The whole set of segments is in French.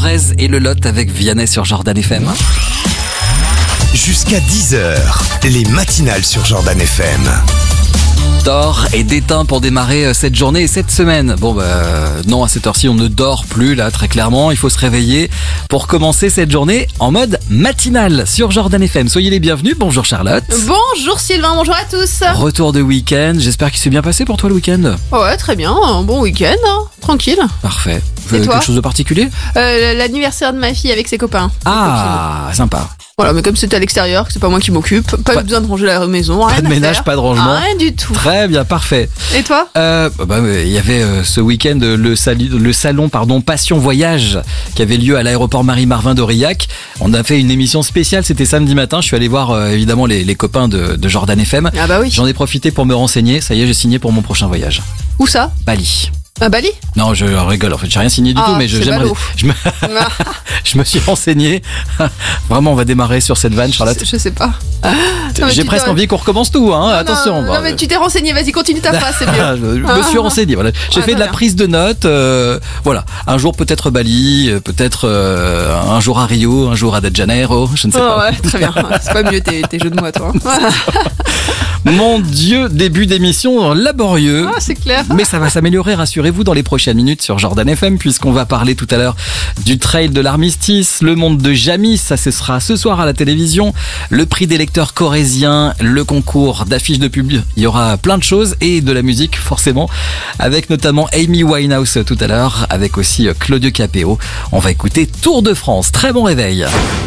Drez et le Lot avec Vianney sur Jordan FM. Jusqu'à 10h, les matinales sur Jordan FM. Dort et déteint pour démarrer cette journée et cette semaine. Non, à cette heure-ci, on ne dort plus, là, très clairement. Il faut se réveiller pour commencer cette journée en mode matinale sur Jordan FM. Soyez les bienvenus. Bonjour Charlotte. Bonjour Sylvain, bonjour à tous. Retour de week-end. J'espère qu'il s'est bien passé pour toi le week-end. Ouais, très bien. Un bon week-end, hein. Tranquille. Parfait. Et toi ? Quelque chose de particulier ? L'anniversaire de ma fille avec ses copains. Ah, sympa. Voilà, mais comme c'était à l'extérieur, que c'est pas moi qui m'occupe, pas besoin de ranger la maison, rien Pas de à ménage, faire. pas de rangement. Rien du tout. Très bien, parfait. Et toi ? Il y avait ce week-end le salon Passion Voyage qui avait lieu à l'aéroport Marie-Marvin d'Aurillac. On a fait une émission spéciale, c'était samedi matin. Je suis allé voir évidemment les copains de Jordan FM. Ah bah oui. J'en ai profité pour me renseigner. Ça y est, j'ai signé pour mon prochain voyage. Où ça ? Bali. À Bali ? Non, je rigole. En fait, j'ai rien signé du tout, mais c'est j'aimerais. ballot. Je me suis renseigné. Vraiment, on va démarrer sur cette vanne, Charlotte. Je sais pas. Non, mais J'ai presque envie qu'on recommence tout, hein. Attention. Non, mais tu t'es renseigné, vas-y, continue ta phrase, c'est mieux. Je me suis renseigné. Voilà. J'ai fait de la très prise de notes. Voilà. Un jour peut-être Bali, peut-être un jour à Rio, un jour à De Janeiro. Je ne sais pas. Ouais, très bien. C'est pas mieux tes jeux de mots, toi. Mon Dieu, début d'émission laborieux. Ah, c'est clair. Mais ça va s'améliorer, rassurez-vous, dans les prochaines minutes sur Jordan FM, puisqu'on va parler tout à l'heure du trail de l'armistice, le monde de Jamis, ça ce sera ce soir à la télévision, le prix des lecteurs corésiens, le concours d'affiches de pub, il y aura plein de choses et de la musique forcément, avec notamment Amy Winehouse tout à l'heure, avec aussi Claudio Capéo. On va écouter Tour de France. Très bon réveil.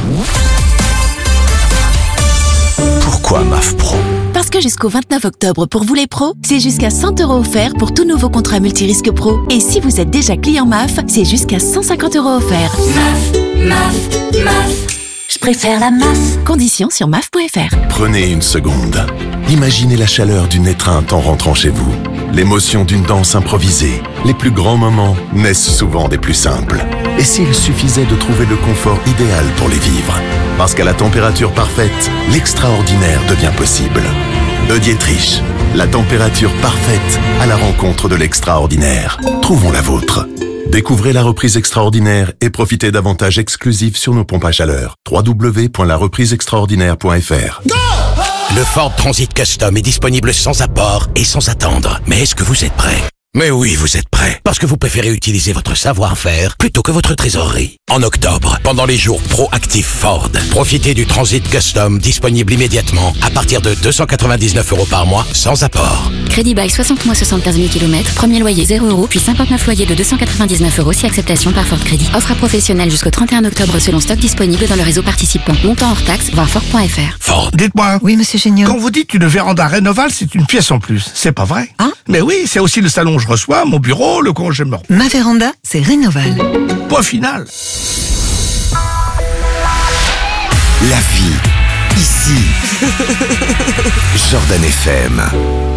Pourquoi MAF Pro ? Parce que jusqu'au 29 octobre, pour vous les pros, c'est jusqu'à 100 € offerts pour tout nouveau contrat multirisque pro. Et si vous êtes déjà client MAF, c'est jusqu'à 150 € offerts. MAF. Je préfère la MAF. Conditions sur MAF.fr. Prenez une seconde. Imaginez la chaleur d'une étreinte en rentrant chez vous. L'émotion d'une danse improvisée. Les plus grands moments naissent souvent des plus simples. Et s'il suffisait de trouver le confort idéal pour les vivre ? Parce qu'à la température parfaite, l'extraordinaire devient possible. De Dietrich, la température parfaite à la rencontre de l'extraordinaire. Trouvons la vôtre. Découvrez la reprise extraordinaire et profitez d'avantages exclusifs sur nos pompes à chaleur. www.larepriseextraordinaire.fr. Le Ford Transit Custom est disponible sans apport et sans attendre. Mais est-ce que vous êtes prêts ? Mais oui, vous êtes prêts. Parce que vous préférez utiliser votre savoir-faire plutôt que votre trésorerie. En octobre, pendant les jours proactifs Ford, profitez du Transit Custom disponible immédiatement à partir de 299 € par mois sans apport. Crédit bail 60 mois 75 000 km, premier loyer 0 €, puis 59 loyers de 299 € si acceptation par Ford Crédit. Offre à professionnels jusqu'au 31 octobre selon stock disponible dans le réseau participant. Montant hors taxe, voir Ford.fr. Ford. Dites-moi, Oui, monsieur Géniaud. quand vous dites une véranda Rénoval, c'est une pièce en plus. C'est pas vrai? Ah. Mais oui, c'est aussi le salon où je reçois, mon bureau, le congé me Ma véranda, c'est Rénoval. Point final. La vie, ici. Jordan FM.